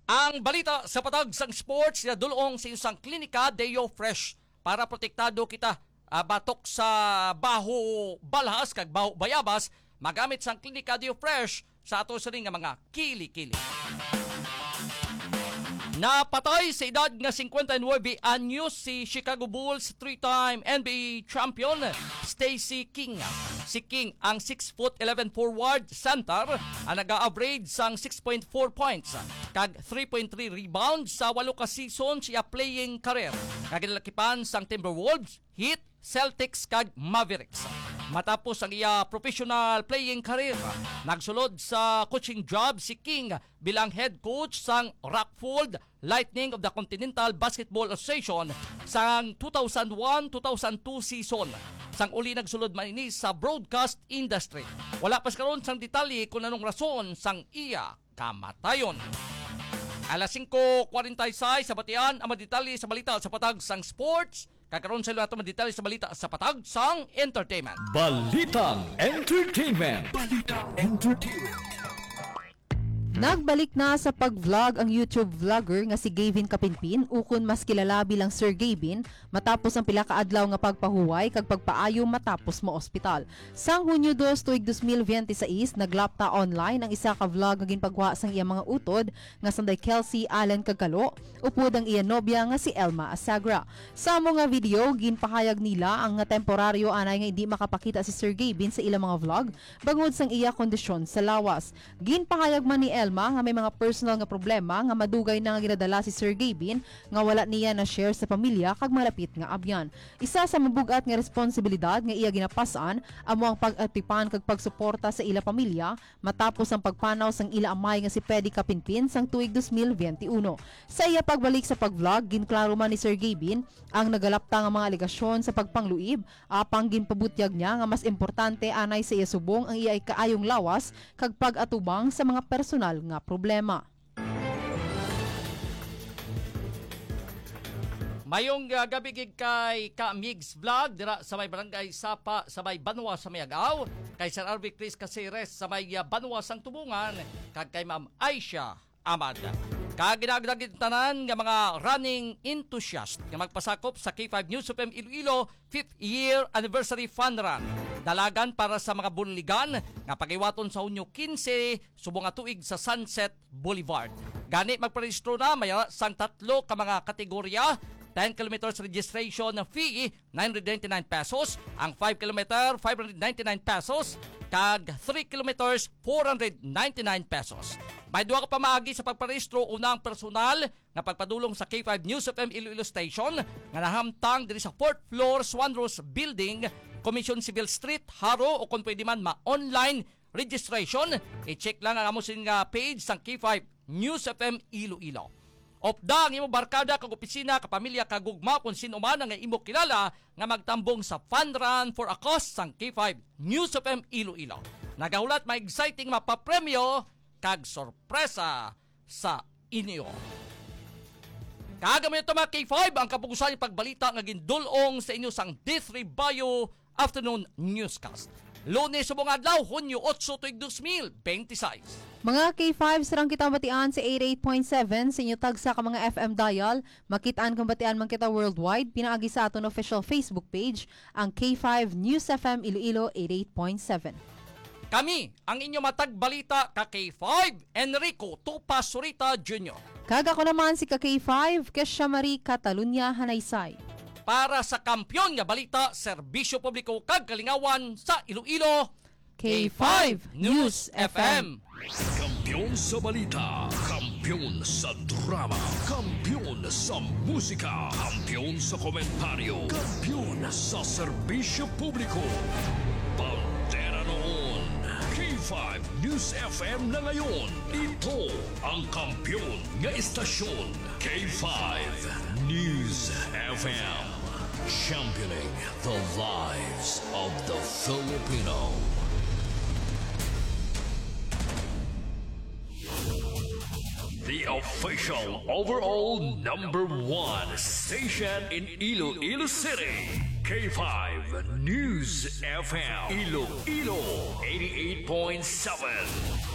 Ang balita sa patag sang sports na dulong sa isang klinika Deo Fresh para protektado kita batok sa baho balhas kag baho bayabas magamit sang klinika Deo Fresh sa ato sa nga mga kili-kili. Napatay sa edad nga 59 anyos si Chicago Bulls 3-time NBA champion Stacey King. Si King ang 6'11" forward center ang nag-average sang 6.4 points kag 3.3 rebounds sa 8 ka season siya playing career. Kagilalakipan sang Timberwolves, Heat, Celtics kag Mavericks. Matapos ang iya professional playing career, nagsulod sa coaching job si King bilang head coach sang Rockford Lightning of the Continental Basketball Association sang 2001-2002 season. Sang uli nagsulod man ini sa broadcast industry. Wala pa karon sang detalye kung anong rason sang iya kamatayon. Alas 5:46 sa batian ang detalye sa balita sa patag sang sports. Kakaroon sa ato detalye sa balita sa patag sang entertainment. Balitang Entertainment. Nagbalik na sa pag-vlog ang YouTube vlogger nga si Gavin Kapinpin ukon mas kilala bilang Sir Gavin matapos ang pila ka adlaw nga pagpahuway kag pagpaayo matapos mo ospital. Sang Hunyo 2 tuig 2026 naglapta online ang isa ka vlog nga ginpagwa sang iya mga utod nga sanday Kelsey Allen Kagalo upod ang iya nobya nga si Elma Asagra. Sa mga video ginpahayag nila ang nga temporaryo anay nga hindi makapakita si Sir Gavin sa ilang mga vlog bangod sang iya kondisyon sa lawas. Ginpahayag man ni Elma nga may mga personal nga problema nga madugay na nga ginadala si Sir Gavin nga wala niya na share sa pamilya kag malapit nga abyan. Isa sa mabugat nga responsibilidad nga iya ginapasan amo ang pag-atipan kag pagsuporta sa ila pamilya matapos ang pagpanaw sang ila amay nga si Pedi Kapinpin sang tuig 2021. Sa iya pagbalik sa pag-vlog ginklaro man ni Sir Gavin ang nagalapta nga mga alegasyon sa pagpangluib apang ginpabutyag niya nga mas importante anay sa iya subong ang iya kaayong lawas kag pag-atubang sa mga personal nga problema. Mayong gabi gid kay Ka-Migs Vlog dira sa may barangay Sapa sa may Banwa sa Mayagaw, kay Sir Arby Chris Caceres sa may Banwa sang Tubungan, kag kay Ma'am Aisha Amad. Kaginagdagit tanan nga mga running enthusiast nga magpasakop sa K5 News FM Iloilo 5th Year Anniversary Fun Run. Dalagan para sa mga buligan nga pagiwaton sa Hunyo 15 subong nga tuig sa Sunset Boulevard. Gani magparehistro na may sang 3 ka mga kategorya. 10 kilometers registration fee 999 pesos, ang 5 kilometer 599 pesos, kag 3 kilometers 499 pesos. May duwa ka pamaagi sa pagparehistro. Unang personal nga pagpadulong sa K5 News FM Iloilo Station nga nahamtang diri sa 4th floor Swan Rose Building, Commission Civil Street, Haro, o kung pwede man ma-online registration, i-check lang ang amusin nga page sang K5 News FM Iloilo. Opda ang imo barkada kag opisina, kapamilya, kagugma kung sino man ang imo kilala nga magtambong sa Fun Run for a Cause sang K5 News FM Iloilo. Nagahulat may exciting mapapremyo kag sorpresa sa inyo. Kagamay ito mga K5 ang kapugusan pagbalita nga gindulong sa inyo sang D3 Bio Afternoon Newscast. Lunes subong adlaw, Hunyo 8 tuig 2026. Mga K5 sarang kita batian sa 88.7 sa inyo tagsa ka mga FM dial. Makitaan kang batian man kita worldwide. Pinaagi sa aton official Facebook page ang K5 News FM Iloilo 88.7. Kami ang inyo matag balita ka K5 Enrico Tupa Surita Jr. Kaga ko naman si ka K5 Kesha Marie Catalunya Hanaysay. Para sa kampyon nga balita, serbisyo publiko kag kalingawan sa Iloilo, K5 News FM. Kampiyon sa balita, kampiyon sa drama, kampiyon sa musika, kampiyon sa komentaryo, kampiyon sa serbisyo publiko. Pantera noon, K5 News FM na ngayon. Ito ang kampiyon nga istasyon, K5 News FM. Championing the lives of the Filipino. The official overall #1 station in Iloilo City. K5 News FM Iloilo 88.7.